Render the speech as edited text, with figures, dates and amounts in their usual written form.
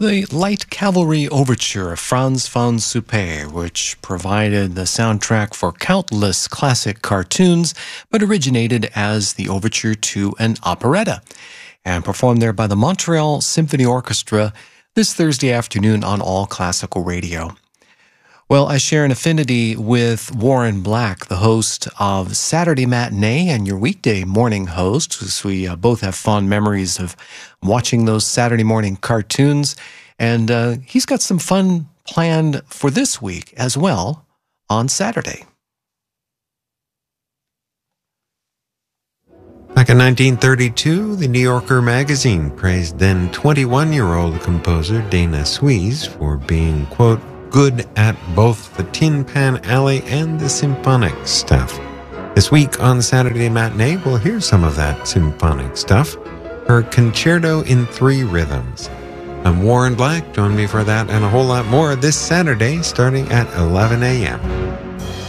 The Light Cavalry Overture of Franz von Suppé, which provided the soundtrack for countless classic cartoons, but originated as the overture to an operetta, and performed there by the Montreal Symphony Orchestra this Thursday afternoon on All Classical Radio. Well, I share an affinity with Warren Black, the host of Saturday Matinee and your weekday morning host, because we both have fond memories of watching those Saturday morning cartoons. And he's got some fun planned for this week as well on Saturday. Back in 1932, the New Yorker magazine praised then 21-year-old composer Dana Suisse for being, quote, good at both the Tin Pan Alley and the symphonic stuff. This week on Saturday Matinee, we'll hear some of that symphonic stuff. Her Concerto in 3 Rhythms. I'm Warren Black. Join me for that and a whole lot more this Saturday starting at 11 a.m.